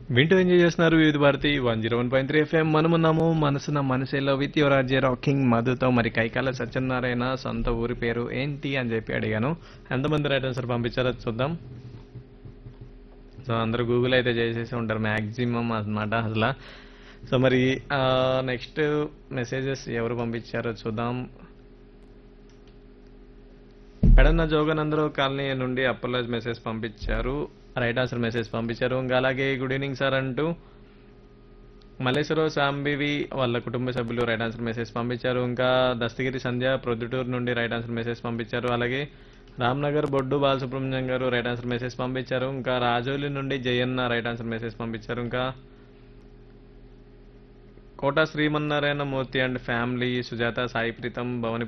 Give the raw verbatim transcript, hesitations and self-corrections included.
వింటూ ఎంజాయ్ చేస్తున్నారు వివిధ Bharati one zero one point three FM మనమున్నాము మనసున మనసేలో విత్ యువర్ ఆర్జే రాకింగ్ మధుతో. మరి కైకాల సత్యనారాయణ సొంత ఊరి పేరు ఏంటి అని చెప్పి అడిగాను. ఎంతమంది రైట్ ఆన్సర్ పంపించారో చూద్దాం. సో అందరూ గూగుల్ అయితే చేసేసి ఉంటారు మ్యాక్సిమం అన్నమాట అసలు. సో మరి నెక్స్ట్ మెసేజెస్ ఎవరు పంపించారో చూద్దాం. పెడన్న జోగనందరూ కాలనీ నుండి అప్పలాజ్ మెసేజ్ పంపించారు. రైట్ ఆన్సర్ మెసేజ్ పంపించారు. ఇంకా అలాగే గుడ్ ఈవినింగ్ సార్ అంటూ మల్లేశ్వరరావు శాంబివి వాళ్ళ కుటుంబ సభ్యులు రైట్ ఆన్సర్ మెసేజ్ పంపించారు. ఇంకా దస్తగిరి సంధ్య ప్రొద్దుటూరు నుండి రైట్ ఆన్సర్ మెసేజ్ పంపించారు. అలాగే రామ్నగర్ బొడ్డు బాలసుబ్రహ్మణ్యం గారు రైట్ ఆన్సర్ మెసేజ్ పంపించారు. ఇంకా రాజోలి నుండి జయన్న రైట్ ఆన్సర్ మెసేజ్ పంపించారు. ఇంకా కోట శ్రీమన్నారాయణ మూర్తి అండ్ ఫ్యామిలీ, సుజాత, సాయి ప్రీతం, భవని